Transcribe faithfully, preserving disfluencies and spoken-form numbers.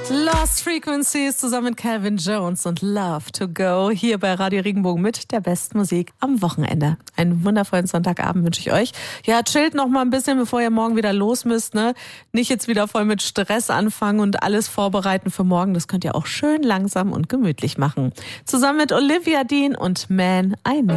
Lost Frequencies zusammen mit Calvin Jones und Love to Go hier bei Radio Regenbogen mit der besten Musik am Wochenende. Einen wundervollen Sonntagabend wünsche ich euch. Ja, chillt noch mal ein bisschen, bevor ihr morgen wieder los müsst, ne? Nicht jetzt wieder voll mit Stress anfangen und alles vorbereiten für morgen. Das könnt ihr auch schön langsam und gemütlich machen. Zusammen mit Olivia Dean und Man I Need.